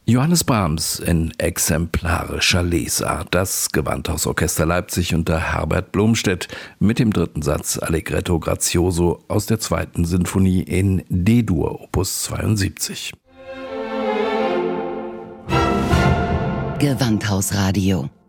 Johannes Brahms in exemplarischer Lesart. Das Gewandhausorchester Leipzig unter Herbert Blomstedt mit dem dritten Satz Allegretto Grazioso aus der zweiten Sinfonie in D-Dur, Opus 72. Gewandhausradio